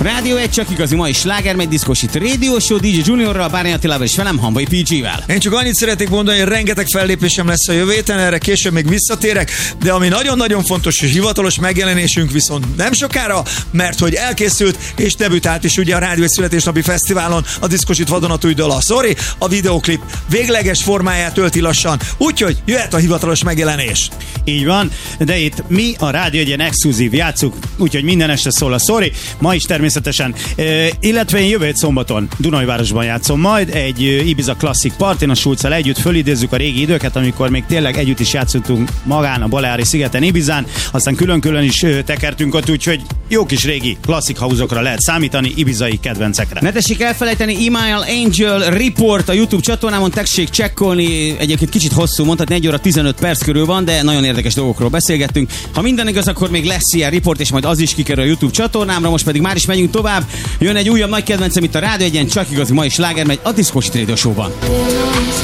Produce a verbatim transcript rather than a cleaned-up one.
Rádió egy csak igazi mai sláger, megy diszkosít Radio Show, dé dzsé Juniorral, Bárnyi Attilával és velem, Hamvai pé gé-vel. Én csak annyit szeretnék mondani, hogy rengeteg fellépésem lesz a jövő héten, erre később még visszatérek, de ami nagyon-nagyon fontos, hogy hivatalos megjelenésünk viszont nem sokára, mert hogy elkészült és debütált is ugye a Rádió egy születésnapi fesztiválon a Diszkosít vadonatúj dal a Sorry, a videoklip végleges formáját ölti lassan, úgyhogy jöhet a hivatalos megjelenés. Így van, de itt mi a Rádió egy ilyen exkluzív játszuk, úgyhogy minden este szól a Sorry, ma is természetesen, e, illetve én jövő hét szombaton Dunajvárosban játszom majd, egy Ibiza Classic Partyn a Schulzzal együtt, fölidézzük a régi időket, amikor még tényleg együtt is játszottunk magán a Baleári szigeten, Ibizán, aztán külön-külön is tekertünk ott, úgyhogy jó kis régi klasszik house-okra lehet számítani, ibizai kedvencekre. Ne tessék elfelejteni, Email Angel Report a YouTube csatornámon, tessék csekkolni, egyébként kicsit hosszú, mondhatni egy óra tizenöt perc körül van, de nagyon érdekes dolgokról beszélgettünk. Ha minden igaz, akkor még lesz ilyen report, és majd az is kikerül a YouTube csatornámra, most pedig már is megyünk tovább. Jön egy újabb nagy kedvencem itt a Rádió egyen, csak igazi mai sláger megy a Diszkosít Radio Show-ban.